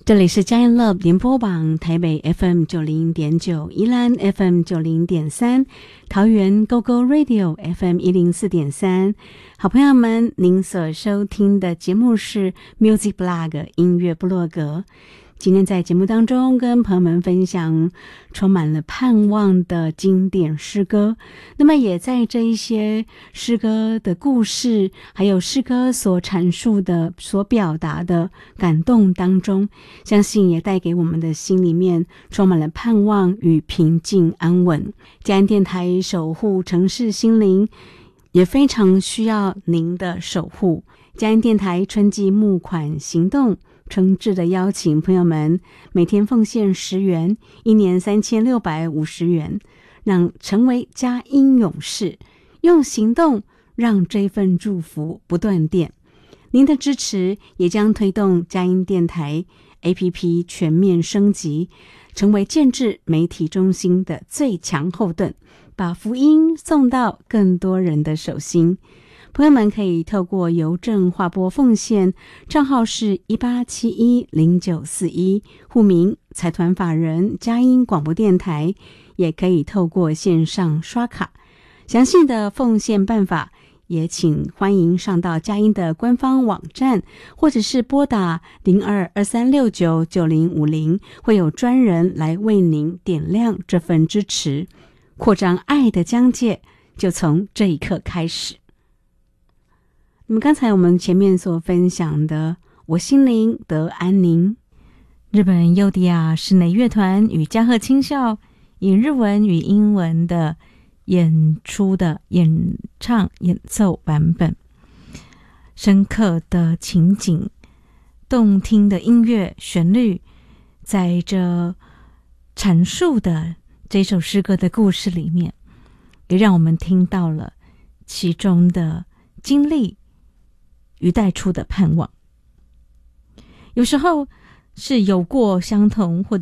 这里是佳音 Love 联播网，台北 FM90.9， 宜兰 FM90.3， 桃园 GoGo Radio FM 104.3。好朋友们，您所收听的节目是 Music Blog 音乐部落格。今天在节目当中跟朋友们分享充满了盼望的经典诗歌，那么也在这一些诗歌的故事还有诗歌所阐述的所表达的感动当中，相信也带给我们的心里面充满了盼望与平静安稳。佳音电台守护城市心灵，也非常需要您的守护。佳音电台春季募款行动诚挚的邀请朋友们每天奉献10元，一年3650元，让成为佳音勇士，用行动让这份祝福不断电。您的支持也将推动佳音电台 APP 全面升级，成为建制媒体中心的最强后盾，把福音送到更多人的手心。朋友们可以透过邮政划拨奉献，账号是18710941，户名财团法人佳音广播电台，也可以透过线上刷卡。详细的奉献办法也请欢迎上到佳音的官方网站，或者是拨打0223699050，会有专人来为您点亮这份支持。扩张爱的疆界，就从这一刻开始。那么刚才我们前面所分享的我心灵得安宁，日本优迪亚室内乐团与嘉贺青校以日文与英文的演出的演奏版本，深刻的情景，动听的音乐旋律，在这阐述的这首诗歌的故事里面，也让我们听到了其中的经历与带出的盼望。有时候是有过相同或者